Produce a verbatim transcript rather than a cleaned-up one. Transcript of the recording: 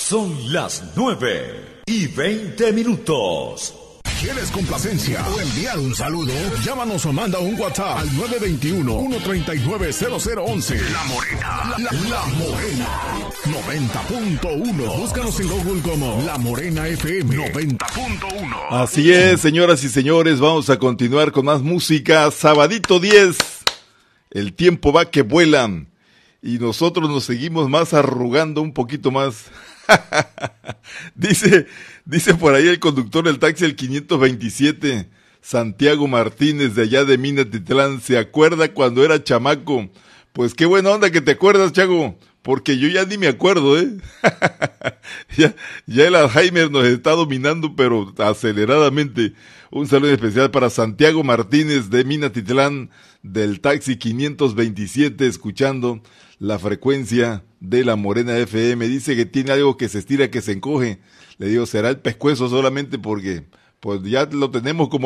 Son las nueve y veinte minutos. ¿Quieres complacencia o enviar un saludo? Llámanos o manda un WhatsApp al nueve dos uno, uno tres nueve, cero cero once. La Morena. La, la, la Morena. noventa punto uno. Búscanos en Google como La Morena F M noventa punto uno. Así es, señoras y señores, vamos a continuar con más música. Sabadito diez. El tiempo va que vuelan. Y nosotros nos seguimos más arrugando un poquito más. dice, dice por ahí el conductor del taxi el quinientos veintisiete, Santiago Martínez de allá de Minatitlán, ¿se acuerda cuando era chamaco? Pues qué buena onda que te acuerdas, Chago, porque yo ya ni me acuerdo, ¿eh? ya, ya el Alzheimer nos está dominando, pero aceleradamente. Un saludo especial para Santiago Martínez de Minatitlán, del taxi quinientos veintisiete, escuchando la frecuencia de La Morena F M. Dice que tiene algo que se estira, que se encoge. Le digo, será el pescuezo solamente porque pues ya lo tenemos como